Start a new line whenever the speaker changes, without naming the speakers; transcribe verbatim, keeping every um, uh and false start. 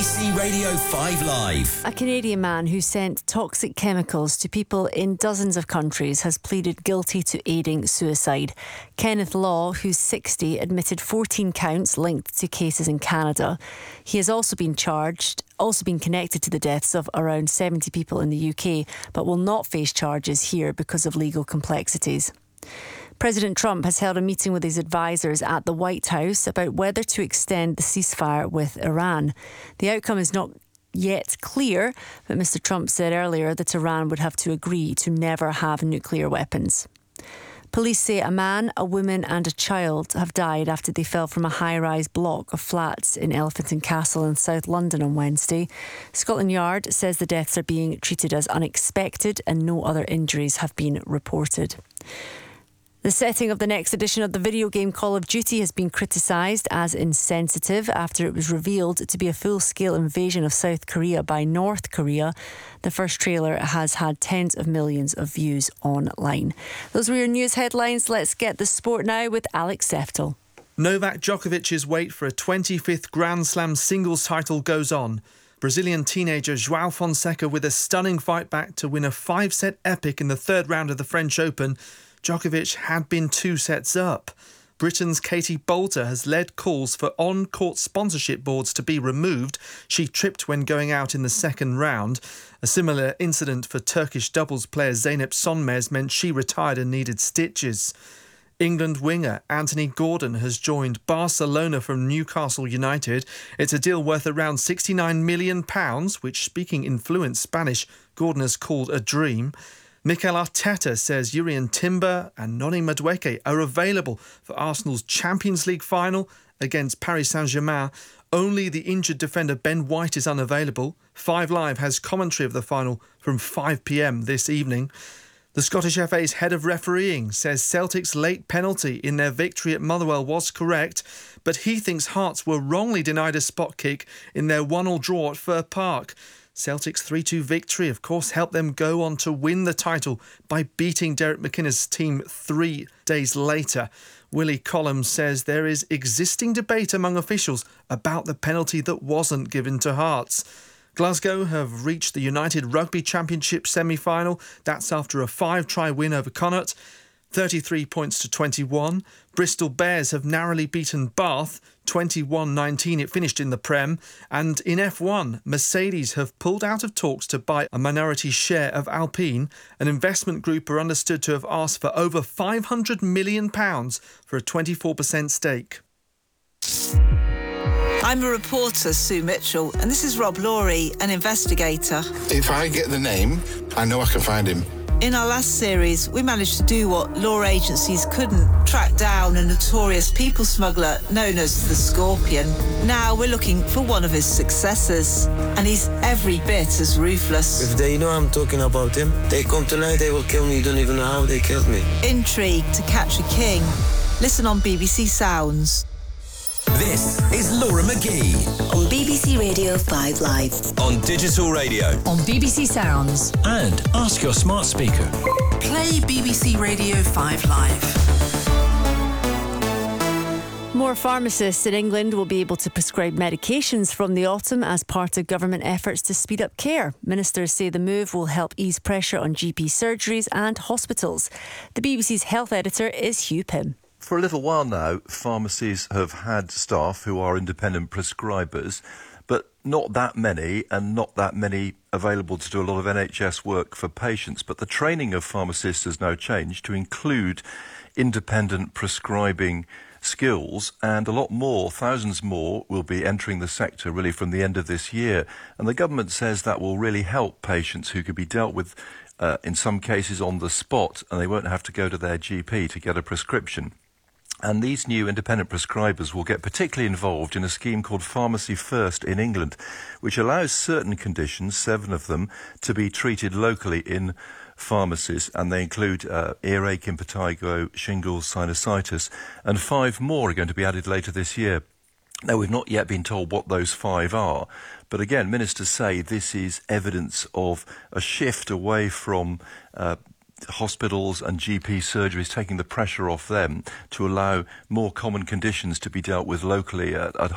C Radio five Live.
A Canadian man who sent toxic chemicals to people in dozens of countries has pleaded guilty to aiding suicide. Kenneth Law, who's sixty, admitted fourteen counts linked to cases in Canada. He has also been charged, also been connected to the deaths of around seventy people in the U K, but will not face charges here because of legal complexities. President Trump has held a meeting with his advisers at the White House about whether to extend the ceasefire with Iran. The outcome is not yet clear, but Mister Trump said earlier that Iran would have to agree to never have nuclear weapons. Police say a man, a woman and a child have died after they fell from a high-rise block of flats in Elephant and Castle in South London on Wednesday. Scotland Yard says the deaths are being treated as unexpected and no other injuries have been reported. The setting of the next edition of the video game Call of Duty has been criticised as insensitive after it was revealed to be a full-scale invasion of South Korea by North Korea. The first trailer has had tens of millions of views online. Those were your news headlines. Let's get the sport now with Alex Seftel.
Novak Djokovic's wait for a twenty-fifth Grand Slam singles title goes on. Brazilian teenager João Fonseca with a stunning fight back to win a five-set epic in the third round of the French Open. Djokovic had been two sets up. Britain's Katie Boulter has led calls for on-court sponsorship boards to be removed. She tripped when going out in the second round. A similar incident for Turkish doubles player Zeynep Sonmez meant she retired and needed stitches. England winger Anthony Gordon has joined Barcelona from Newcastle United. It's a deal worth around sixty-nine million pounds, which, speaking in fluent Spanish, Gordon has called a dream. Mikel Arteta says Jurrien Timber and Noni Madueke are available for Arsenal's Champions League final against Paris Saint-Germain. Only the injured defender Ben White is unavailable. five Live has commentary of the final from five p m this evening. The Scottish F A's head of refereeing says Celtic's late penalty in their victory at Motherwell was correct, but he thinks Hearts were wrongly denied a spot kick in their one-all draw at Fir Park. Celtic's three two victory, of course, helped them go on to win the title by beating Derek McInnes' team three days later. Willie Collins says there is existing debate among officials about the penalty that wasn't given to Hearts. Glasgow have reached the United Rugby Championship semi-final. That's after a five-try win over Connacht. thirty-three points to twenty-one. Bristol Bears have narrowly beaten Bath, twenty-one nineteen. It finished in the Prem. And in F one, Mercedes have pulled out of talks to buy a minority share of Alpine. An investment group are understood to have asked for over five hundred million pounds for a twenty-four percent stake.
I'm a reporter, Sue Mitchell, and this is Rob Laurie, an investigator.
If I get the name, I know I can find him.
In our last series, we managed to do what law agencies couldn't, track down a notorious people smuggler known as the Scorpion. Now we're looking for one of his successors, and he's every bit as ruthless.
If they know I'm talking about him, they come tonight, they will kill me. You don't even know how they killed me.
Intrigue to catch a king. Listen on B B C Sounds.
This is Laura McGee
on B B C Radio five Live,
on digital radio,
on B B C Sounds,
and ask your smart speaker.
Play B B C Radio five Live.
More pharmacists in England will be able to prescribe medications from the autumn as part of government efforts to speed up care. Ministers say the move will help ease pressure on G P surgeries and hospitals. The B B C's health editor is Hugh Pym.
For a little while now, pharmacies have had staff who are independent prescribers, but not that many, and not that many available to do a lot of N H S work for patients. But the training of pharmacists has now changed to include independent prescribing skills, and a lot more, thousands more, will be entering the sector really from the end of this year. And the government says that will really help patients who could be dealt with uh, in some cases on the spot, and they won't have to go to their G P to get a prescription. And these new independent prescribers will get particularly involved in a scheme called Pharmacy First in England, which allows certain conditions, seven of them, to be treated locally in pharmacies, and they include uh, earache, impetigo, shingles, sinusitis, and five more are going to be added later this year. Now, we've not yet been told what those five are, but again, ministers say this is evidence of a shift away from uh, hospitals and G P surgeries, taking the pressure off them to allow more common conditions to be dealt with locally at, at